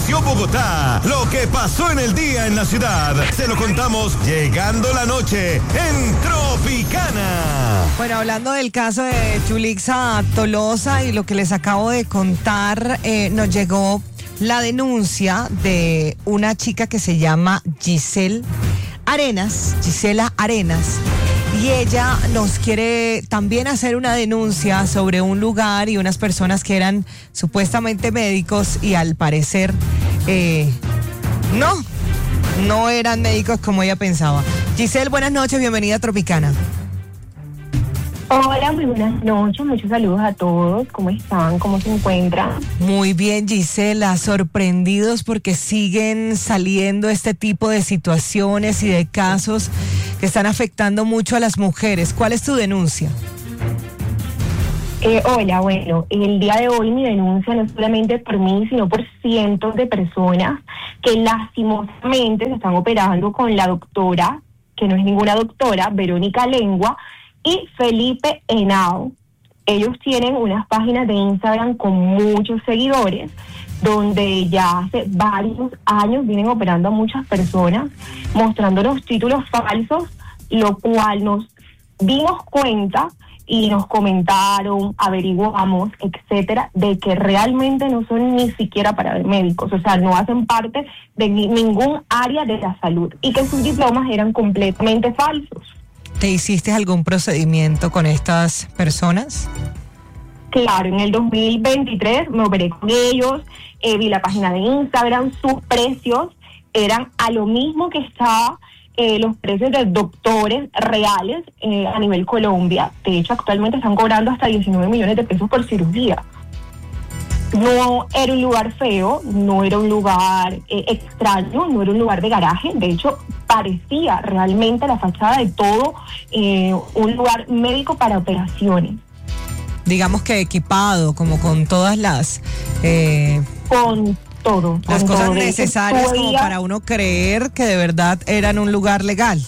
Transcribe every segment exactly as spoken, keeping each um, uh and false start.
estremeció Bogotá. Lo que pasó en el día en la ciudad, se lo contamos llegando la noche en Tropicana. Bueno, hablando del caso de Yulixa Tolosa y lo que les acabo de contar, eh, nos llegó la denuncia de una chica que se llama Giselle Arenas, Gisela Arenas, y ella nos quiere también hacer una denuncia sobre un lugar y unas personas que eran supuestamente médicos y al parecer eh, no, no eran médicos como ella pensaba. Giselle, buenas noches, bienvenida a Tropicana. Hola, muy buenas noches, muchos saludos a todos, ¿cómo están? ¿Cómo se encuentran? Muy bien, Gisela, sorprendidos porque siguen saliendo este tipo de situaciones y de casos que están afectando mucho a las mujeres. ¿Cuál es tu denuncia? Eh, hola, bueno, el día de hoy mi denuncia no es solamente por mí, sino por cientos de personas que lastimosamente se están operando con la doctora, que no es ninguna doctora, Verónica Lengua, y Felipe Henao. Ellos tienen unas páginas de Instagram con muchos seguidores, donde ya hace varios años vienen operando a muchas personas, mostrándonos títulos falsos, lo cual nos dimos cuenta y nos comentaron, averiguamos, etcétera, de que realmente no son ni siquiera para médicos, o sea, no hacen parte de ni, ningún área de la salud y que sus diplomas eran completamente falsos. ¿Te hiciste algún procedimiento con estas personas? Claro, en el dos mil veintitrés me operé con ellos, eh, vi la página de Instagram, sus precios eran a lo mismo que estaba eh, los precios de doctores reales eh, a nivel Colombia. De hecho, actualmente están cobrando hasta diecinueve millones de pesos por cirugía. No era un lugar feo, no era un lugar eh, extraño, no era un lugar de garaje. De hecho, parecía realmente la fachada de todo eh, un lugar médico para operaciones. Digamos que equipado, como con todas las... Eh, con todo. Las con cosas todo. necesarias como para uno creer que de verdad eran un lugar legal.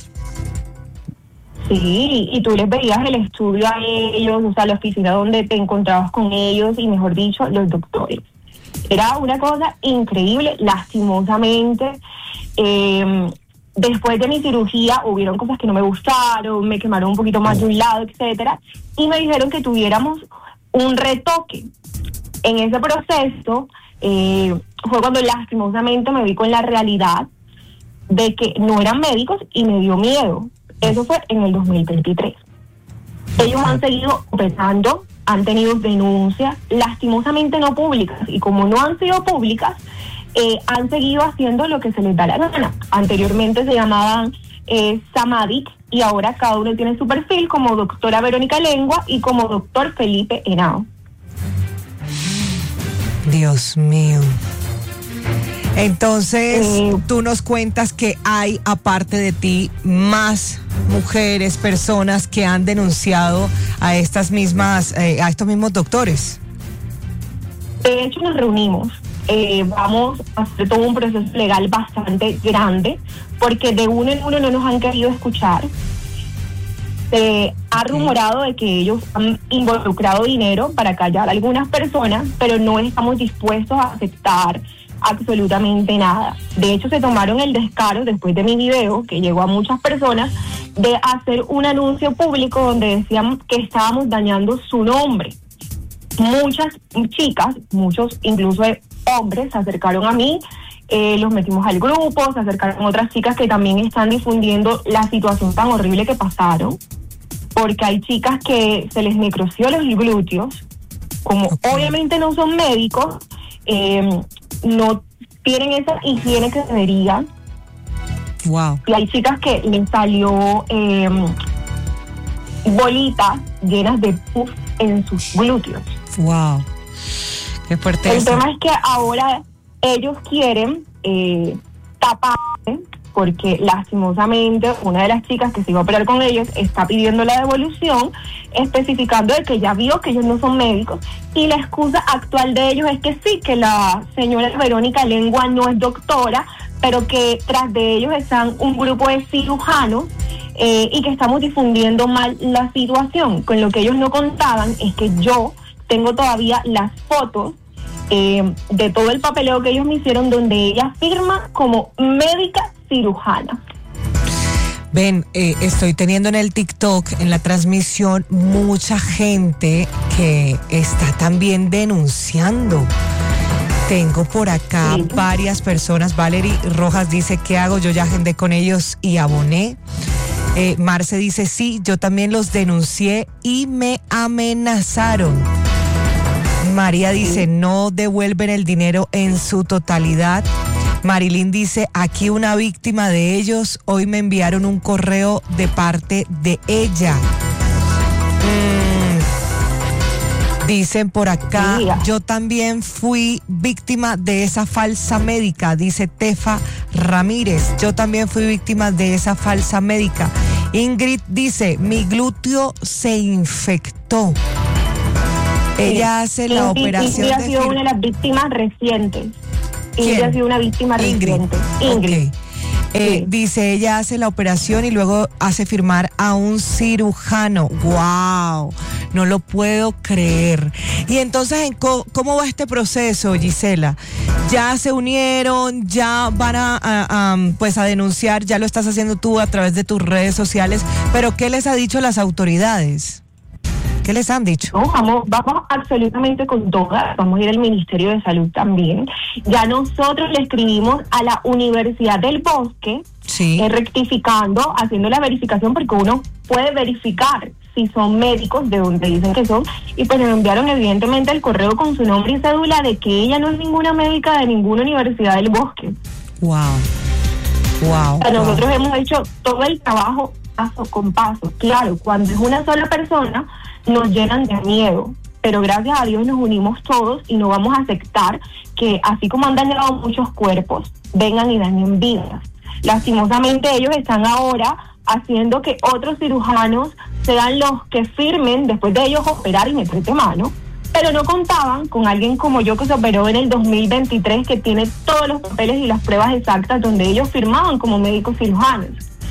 Sí, y tú les veías el estudio a ellos, o sea, la oficina donde te encontrabas con ellos y, mejor dicho, los doctores. Era una cosa increíble, lastimosamente. Eh, después de mi cirugía hubieron cosas que no me gustaron, me quemaron un poquito más de un lado, etcétera, y me dijeron que tuviéramos un retoque. En ese proceso eh, fue cuando lastimosamente me vi con la realidad de que no eran médicos y me dio miedo. Eso fue en el dos mil veintitrés. Ellos han seguido operando, han tenido denuncias, lastimosamente no públicas, y como no han sido públicas, eh, han seguido haciendo lo que se les da la gana. Anteriormente se llamaban eh, Samadic, y ahora cada uno tiene su perfil como doctora Verónica Lengua y como doctor Felipe Henao. Dios mío. Entonces, eh, tú nos cuentas que hay, aparte de ti, más mujeres, personas que han denunciado a estas mismas, eh, a estos mismos doctores. De hecho, nos reunimos. Eh, vamos a hacer todo un proceso legal bastante grande, porque de uno en uno no nos han querido escuchar. Se ha rumorado de que ellos han involucrado dinero para callar a algunas personas, pero no estamos dispuestos a aceptar absolutamente nada. De hecho, se tomaron el descaro, después de mi video, que llegó a muchas personas, de hacer un anuncio público donde decíamos que estábamos dañando su nombre. Muchas chicas, muchos incluso hombres, se acercaron a mí, eh, los metimos al grupo, se acercaron otras chicas que también están difundiendo la situación tan horrible que pasaron, porque hay chicas que se les necroció los glúteos, como okay. Obviamente no son médicos, eh, no tienen esa higiene que deberían. Wow. Y hay chicas que les salió eh, bolitas llenas de puff en sus glúteos. Wow. Qué fuerte. El eso. tema es que ahora ellos quieren eh, taparse, porque lastimosamente una de las chicas que se iba a operar con ellos está pidiendo la devolución, especificando de que ya vio que ellos no son médicos, y la excusa actual de ellos es que sí, que la señora Verónica Lengua no es doctora, pero que tras de ellos están un grupo de cirujanos eh, y que estamos difundiendo mal la situación. Con lo que ellos no contaban es que yo tengo todavía las fotos eh, de todo el papeleo que ellos me hicieron, donde ella firma como médica cirujana. Ven, eh, estoy teniendo en el TikTok, en la transmisión, mucha gente que está también denunciando. Tengo por acá sí. varias personas. Valerie Rojas dice, ¿qué hago? Yo ya agendé con ellos y aboné. Eh, Marce dice, sí, yo también los denuncié y me amenazaron. María dice, no devuelven el dinero en su totalidad. Marilyn dice, aquí una víctima de ellos, hoy me enviaron un correo de parte de ella. Mm, dicen por acá, yo también fui víctima de esa falsa médica, dice Tefa Ramírez, yo también fui víctima de esa falsa médica. Ingrid dice, mi glúteo se infectó. Ella hace la Ingrid, operación. Ingrid ha sido una de las víctimas recientes. Ingrid ha sido una víctima reciente. Ingrid. Okay. Eh, sí. Dice, ella hace la operación y luego hace firmar a un cirujano. ¡Wow! No lo puedo creer. Y entonces, ¿cómo va este proceso, Gisela? ¿Ya se unieron? ¿Ya van a, a, a, pues a denunciar? ¿Ya lo estás haciendo tú a través de tus redes sociales? ¿Pero qué les ha dicho las autoridades? ¿Qué les han dicho? No, vamos, vamos absolutamente con todas. Vamos a ir al Ministerio de Salud también. Ya nosotros le escribimos a la Universidad del Bosque, sí. eh, rectificando, haciendo la verificación, porque uno puede verificar si son médicos de donde dicen que son, y pues nos enviaron evidentemente el correo con su nombre y cédula de que ella no es ninguna médica de ninguna Universidad del Bosque. Wow. Wow. O sea, nosotros wow. hemos hecho todo el trabajo paso con paso. Claro, cuando es una sola persona, nos llenan de miedo, pero gracias a Dios nos unimos todos y no vamos a aceptar que, así como han dañado muchos cuerpos, vengan y dañen vidas. Lastimosamente ellos están ahora haciendo que otros cirujanos sean los que firmen después de ellos operar y meterte mano, pero no contaban con alguien como yo que se operó en el dos mil veintitrés, que tiene todos los papeles y las pruebas exactas donde ellos firmaban como médicos cirujanos.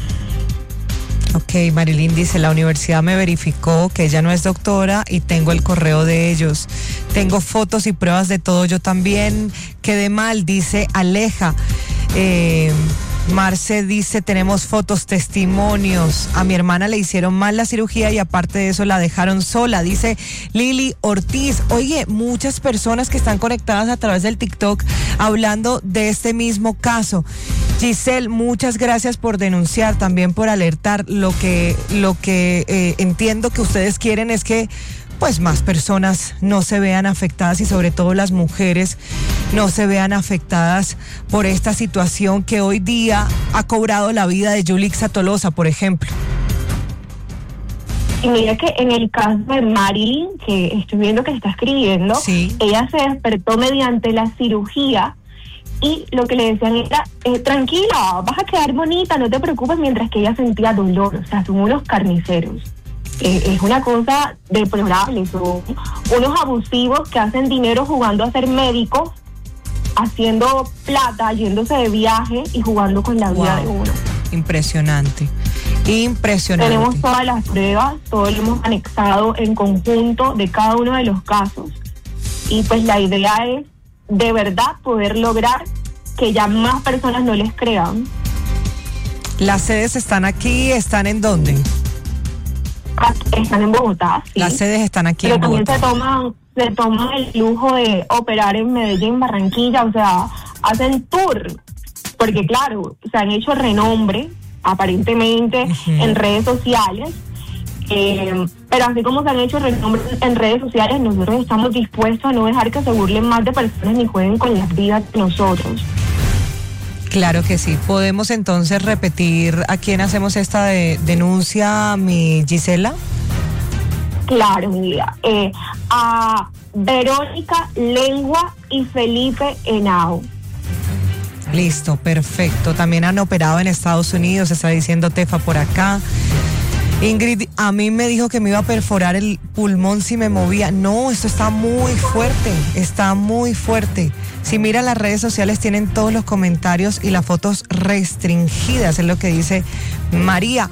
Ok, Marilyn dice, la universidad me verificó que ella no es doctora y tengo el correo de ellos. Tengo fotos y pruebas de todo, yo también quedé mal, dice Aleja. Eh, Marce dice, tenemos fotos, testimonios. A mi hermana le hicieron mal la cirugía y aparte de eso la dejaron sola, dice Lili Ortiz. Oye, muchas personas que están conectadas a través del TikTok hablando de este mismo caso. Giselle, muchas gracias por denunciar, también por alertar. Lo que, lo que eh, entiendo que ustedes quieren es que pues más personas no se vean afectadas y sobre todo las mujeres no se vean afectadas por esta situación que hoy día ha cobrado la vida de Yulixa Tolosa, por ejemplo. Y mira que en el caso de Marilyn, que estoy viendo que está escribiendo, sí. ella se despertó mediante la cirugía y lo que le decían era, eh, tranquila, vas a quedar bonita, no te preocupes, mientras que ella sentía dolor. O sea, son unos carniceros. Eh, es una cosa deplorable, son unos abusivos que hacen dinero jugando a ser médicos, haciendo plata, yéndose de viaje y jugando con la vida wow. de uno. Impresionante, impresionante. Tenemos todas las pruebas, todo lo hemos anexado en conjunto de cada uno de los casos. Y pues la idea es de verdad poder lograr que ya más personas no les crean. ¿Las sedes están aquí? ¿Están en dónde? Están en Bogotá, sí. Las sedes están aquí Pero en Bogotá. Pero también se toman, se toman el lujo de operar en Medellín, Barranquilla, o sea, hacen tour, porque claro, se han hecho renombre, aparentemente, uh-huh. en redes sociales, eh, pero así como se han hecho renombre en redes sociales, nosotros estamos dispuestos a no dejar que se burlen más de personas ni jueguen con las vidas de nosotros. Claro que sí. ¿Podemos entonces repetir a quién hacemos esta de, denuncia, mi Gisela? Claro, mi vida. Eh, a Verónica Lengua y Felipe Henao. Listo, perfecto. También han operado en Estados Unidos, está diciendo Tefa por acá. Ingrid, a mí me dijo que me iba a perforar el pulmón si me movía. No, esto está muy fuerte, está muy fuerte. Si mira las redes sociales tienen todos los comentarios y las fotos restringidas, es lo que dice María.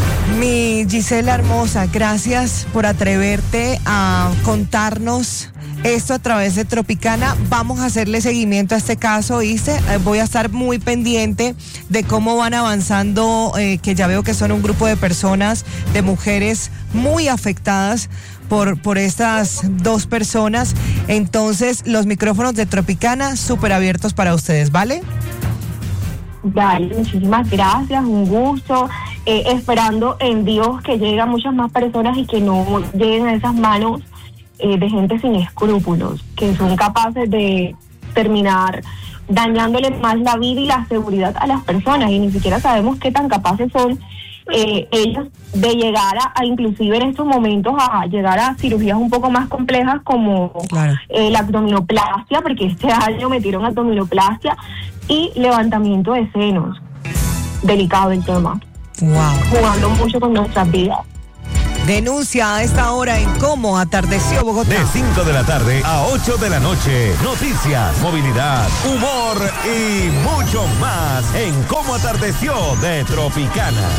Mi Gisela hermosa, gracias por atreverte a contarnos esto a través de Tropicana. Vamos a hacerle seguimiento a este caso, ¿viste? Eh, voy a estar muy pendiente de cómo van avanzando, eh, que ya veo que son un grupo de personas, de mujeres muy afectadas por, por estas dos personas. Entonces, los micrófonos de Tropicana súper abiertos para ustedes, ¿vale? Dale, muchísimas gracias, un gusto, eh, esperando en Dios que lleguen a muchas más personas y que no lleguen a esas manos eh, de gente sin escrúpulos, que son capaces de terminar dañándole más la vida y la seguridad a las personas, y ni siquiera sabemos qué tan capaces son eh, ellos de llegar a, a, inclusive en estos momentos, a llegar a cirugías un poco más complejas como claro. eh, la abdominoplastia, porque este año metieron abdominoplastia, y levantamiento de senos. Delicado el tema. Wow. Jugando mucho con nuestras vidas. Denuncia a esta hora en Cómo Atardeció Bogotá. De cinco de la tarde a ocho de la noche. Noticias, movilidad, humor y mucho más en Cómo Atardeció de Tropicana.